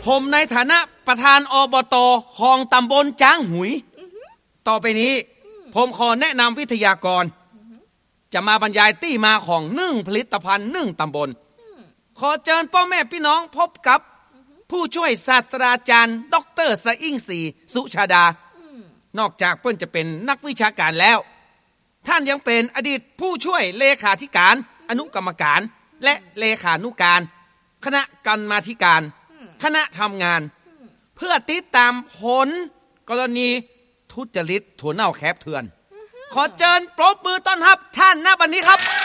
ผมในฐานะประธานอบต.ของตำบลจ้างหุยต่อไปนี้ผมขอแนะนำวิทยากรจะมาบรรยายที่มาของ1ผลิตภัณฑ์1ตำบลขอเชิญพ่อแม่พี่น้องพบกับผู้ช่วยศาสตราจารย์ดร.สะอิ่งศรีสุชาดานอกจากเพิ่นจะเป็นนักวิชาการแล้วท่านยังเป็นอดีตผู้ช่วยเลขาธิการอนุกรรมการและเลขานุการคณะกรรมาธิการคณะทำงานเพื่อติดตามผลกรณีทุจริตถั่วเน่าแคบเถื่อนขอเชิญปรบมือต้อนรับท่านณบัดนี้ครับ